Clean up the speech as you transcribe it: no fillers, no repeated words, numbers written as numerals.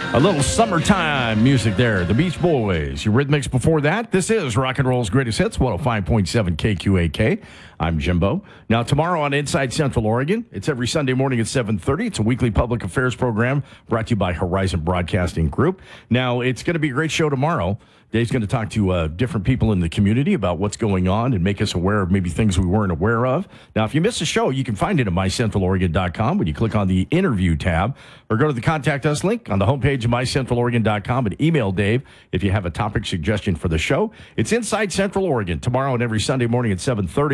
A little summertime music there. The Beach Boys. Your Rhythmics before that. This is Rock and Roll's Greatest Hits, 105.7 KQAK. I'm Jimbo. Now, tomorrow on Inside Central Oregon, it's every Sunday morning at 7:30. It's a weekly public affairs program brought to you by Horizon Broadcasting Group. Now, it's going to be a great show tomorrow. Dave's going to talk to different people in the community about what's going on and make us aware of maybe things we weren't aware of. Now, if you missed the show, you can find it at mycentraloregon.com when you click on the interview tab or go to the contact us link on the homepage of mycentraloregon.com and email Dave if you have a topic suggestion for the show. It's Inside Central Oregon tomorrow and every Sunday morning at 7:30.